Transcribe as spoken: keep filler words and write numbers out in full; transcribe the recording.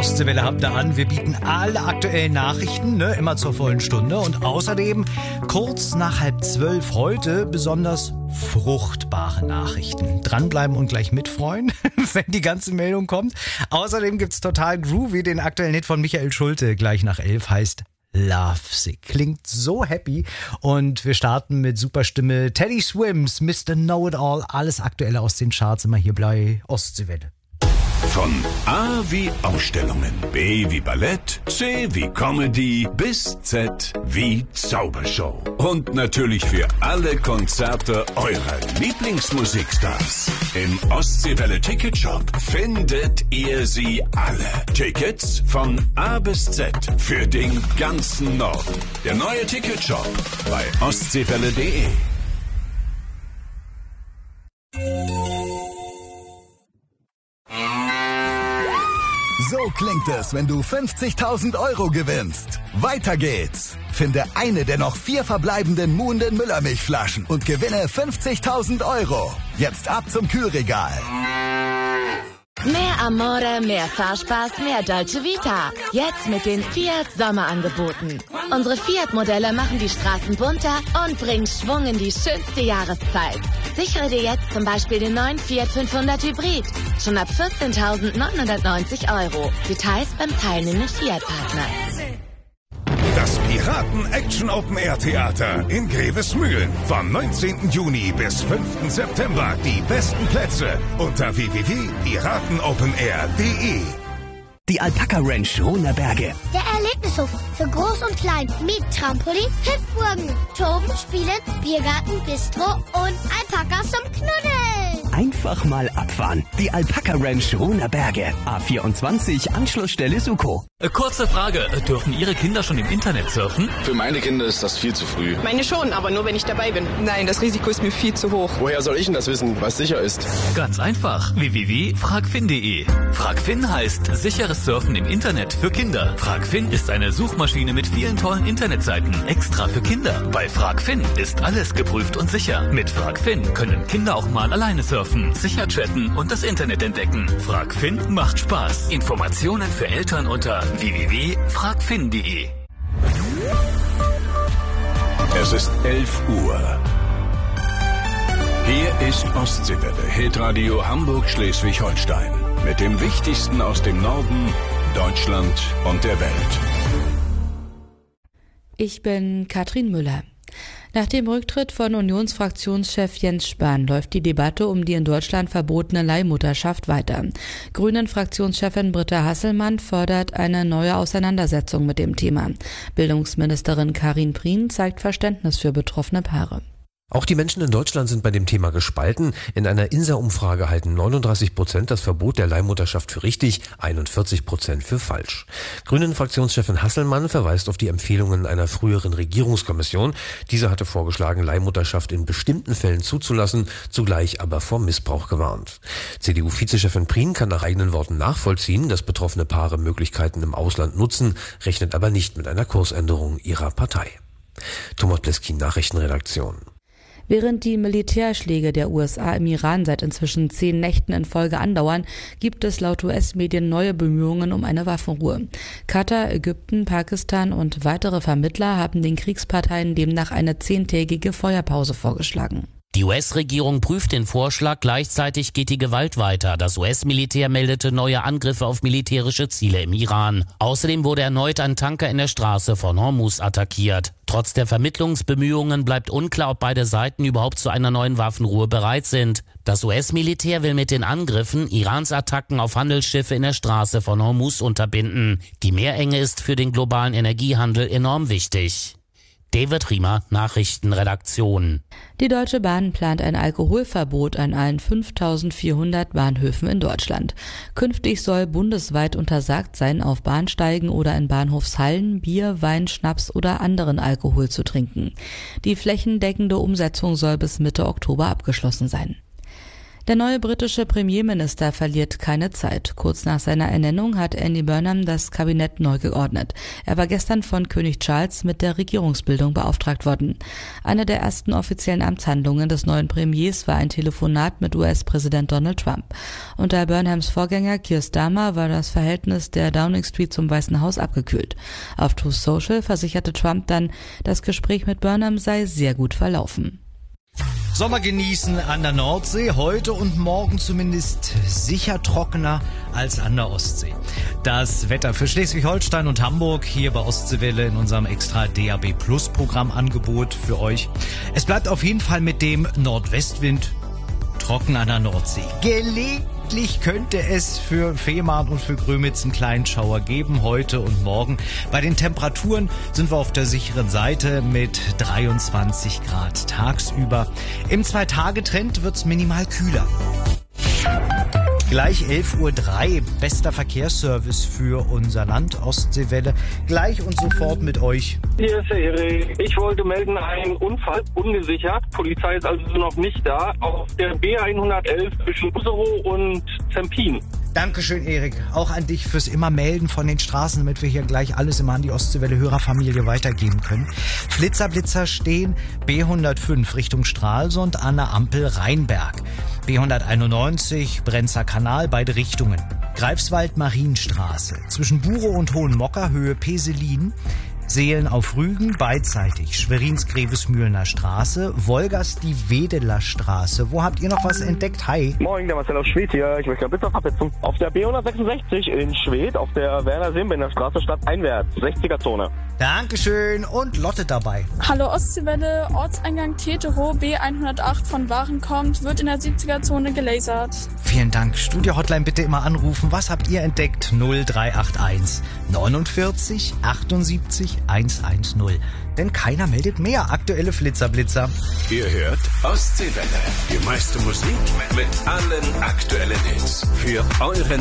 Ostseewelle habt ihr an. Wir bieten alle aktuellen Nachrichten, ne, immer zur vollen Stunde. Und außerdem kurz nach halb zwölf heute besonders fruchtbare Nachrichten. Dranbleiben und gleich mitfreuen, wenn die ganze Meldung kommt. Außerdem gibt's total groovy den aktuellen Hit von Michael Schulte. Gleich nach elf heißt Lovesick. Klingt so happy. Und wir starten mit Superstimme Teddy Swims, Mister Know-It-All. Alles Aktuelle aus den Charts immer hier bei Ostseewelle. Von A wie Ausstellungen, B wie Ballett, C wie Comedy bis Z wie Zaubershow. Und natürlich für alle Konzerte eurer Lieblingsmusikstars. Im Ostseewelle Ticketshop findet ihr sie alle. Tickets von A bis Z für den ganzen Norden. Der neue Ticketshop bei ostseewelle punkt de. So klingt es, wenn du fünfzigtausend Euro gewinnst. Weiter geht's. Finde eine der noch vier verbleibenden Muhnden Müllermilchflaschen und gewinne fünfzigtausend Euro. Jetzt ab zum Kühlregal. Mehr Amore, mehr Fahrspaß, mehr Dolce Vita. Jetzt mit den Fiat Sommerangeboten. Unsere Fiat-Modelle machen die Straßen bunter und bringen Schwung in die schönste Jahreszeit. Sichere dir jetzt zum Beispiel den neuen Fiat fünfhundert Hybrid. Schon ab vierzehntausendneunhundertneunzig Euro. Details beim teilnehmenden Fiat-Partner. Das Piraten-Action-Open-Air-Theater in Grevesmühlen. Vom neunzehnten Juni bis fünften September. Die besten Plätze unter w w w punkt piraten open air punkt de. Die Alpaka Ranch Hohner Berge. Der Erlebnishof für Groß und Klein mit Trampolin, Hüpfburgen, Toben, Spielen, Biergarten, Bistro und Alpakas zum Knuddeln. Einfach mal abfahren. Die Alpaka Ranch Hohner Berge. A vierundzwanzig, Anschlussstelle Suko. Äh, kurze Frage, äh, dürfen Ihre Kinder schon im Internet surfen? Für meine Kinder ist das viel zu früh. Meine schon, aber nur wenn ich dabei bin. Nein, das Risiko ist mir viel zu hoch. Woher soll ich denn das wissen, was sicher ist? Ganz einfach. w w w punkt fragfin punkt de. Fragfin heißt sicheres Surfen im Internet für Kinder. Fragfin ist eine Suchmaschine mit vielen tollen Internetseiten, extra für Kinder. Bei Fragfin ist alles geprüft und sicher. Mit Fragfin können Kinder auch mal alleine surfen, sicher chatten und das Internet entdecken. Fragfin macht Spaß. Informationen für Eltern unter w w w punkt fragfin punkt de. Es ist elf Uhr. Hier ist Ostseewelle, Hitradio Hamburg-Schleswig-Holstein. Mit dem Wichtigsten aus dem Norden, Deutschland und der Welt. Ich bin Katrin Müller. Nach dem Rücktritt von Unionsfraktionschef Jens Spahn läuft die Debatte um die in Deutschland verbotene Leihmutterschaft weiter. Grünen-Fraktionschefin Britta Hasselmann fordert eine neue Auseinandersetzung mit dem Thema. Bildungsministerin Karin Prien zeigt Verständnis für betroffene Paare. Auch die Menschen in Deutschland sind bei dem Thema gespalten. In einer INSA-Umfrage halten neununddreißig Prozent das Verbot der Leihmutterschaft für richtig, einundvierzig Prozent für falsch. Grünen-Fraktionschefin Hasselmann verweist auf die Empfehlungen einer früheren Regierungskommission. Diese hatte vorgeschlagen, Leihmutterschaft in bestimmten Fällen zuzulassen, zugleich aber vor Missbrauch gewarnt. C D U-Vizechefin Prien kann nach eigenen Worten nachvollziehen, dass betroffene Paare Möglichkeiten im Ausland nutzen, rechnet aber nicht mit einer Kursänderung ihrer Partei. Thomas Pleskin, Nachrichtenredaktion. Während die Militärschläge der U S A im Iran seit inzwischen zehn Nächten in Folge andauern, gibt es laut U S-Medien neue Bemühungen um eine Waffenruhe. Katar, Ägypten, Pakistan und weitere Vermittler haben den Kriegsparteien demnach eine zehntägige Feuerpause vorgeschlagen. Die U S-Regierung prüft den Vorschlag, gleichzeitig geht die Gewalt weiter. Das U S-Militär meldete neue Angriffe auf militärische Ziele im Iran. Außerdem wurde erneut ein Tanker in der Straße von Hormuz attackiert. Trotz der Vermittlungsbemühungen bleibt unklar, ob beide Seiten überhaupt zu einer neuen Waffenruhe bereit sind. Das U S-Militär will mit den Angriffen Irans Attacken auf Handelsschiffe in der Straße von Hormuz unterbinden. Die Meerenge ist für den globalen Energiehandel enorm wichtig. David Riemer, Nachrichtenredaktion. Die Deutsche Bahn plant ein Alkoholverbot an allen fünftausendvierhundert Bahnhöfen in Deutschland. Künftig soll bundesweit untersagt sein, auf Bahnsteigen oder in Bahnhofshallen Bier, Wein, Schnaps oder anderen Alkohol zu trinken. Die flächendeckende Umsetzung soll bis Mitte Oktober abgeschlossen sein. Der neue britische Premierminister verliert keine Zeit. Kurz nach seiner Ernennung hat Andy Burnham das Kabinett neu geordnet. Er war gestern von König Charles mit der Regierungsbildung beauftragt worden. Eine der ersten offiziellen Amtshandlungen des neuen Premiers war ein Telefonat mit U S-Präsident Donald Trump. Unter Burnhams Vorgänger Keir Starmer war das Verhältnis der Downing Street zum Weißen Haus abgekühlt. Auf Truth Social versicherte Trump dann, das Gespräch mit Burnham sei sehr gut verlaufen. Sommer genießen an der Nordsee, heute und morgen zumindest sicher trockener als an der Ostsee. Das Wetter für Schleswig-Holstein und Hamburg hier bei Ostseewelle in unserem extra D A B Plus Programmangebot für euch. Es bleibt auf jeden Fall mit dem Nordwestwind trocken an der Nordsee. Gelegentlich könnte es für Fehmarn und für Grömitz einen kleinen Schauer geben, heute und morgen. Bei den Temperaturen sind wir auf der sicheren Seite mit dreiundzwanzig Grad tagsüber. Im Zwei-Tage-Trend wird's minimal kühler. Gleich elf Uhr drei, bester Verkehrsservice für unser Land, Ostseewelle. Gleich und sofort mit euch. Hier ist der Erik. Ich wollte melden, ein Unfall, ungesichert. Polizei ist also noch nicht da. Auf der B hundertelf zwischen Userow und Zempin. Dankeschön, Erik. Auch an dich fürs immer Melden von den Straßen, damit wir hier gleich alles immer an die Ostseewelle-Hörerfamilie weitergeben können. Flitzer, Blitzer stehen B hundertfünf Richtung Stralsund an der Ampel Rheinberg. B hunderteinundneunzig, Brenzer Kanal, beide Richtungen. Greifswald, Marienstraße. Zwischen Burow und Hohenmocker, Höhe Peselin. Seelen auf Rügen, beidseitig. Schwerins-Grevesmühlener Straße. Wolgast, die Wedeler Straße. Wo habt ihr noch was entdeckt? Hi. Moin, der Marcel aus Schwedt hier. Ich möchte ein bisschen verpetzen. Auf der B hundertsechsundsechzig in Schwedt, auf der Werner-Sembender Straße stadteinwärts. sechziger-Zone. Dankeschön. Und Lotte dabei. Hallo Ostseewelle, Ortseingang Teterow, B hundertacht von Waren kommt, wird in der siebziger-Zone gelasert. Vielen Dank. Studio-Hotline bitte immer anrufen. Was habt ihr entdeckt? null drei acht eins neunundvierzig achtundsiebzig hundertzehn. Denn keiner meldet mehr. Aktuelle Flitzerblitzer. Ihr hört Ostseewelle. Die meiste Musik mit allen aktuellen Hits. Für euren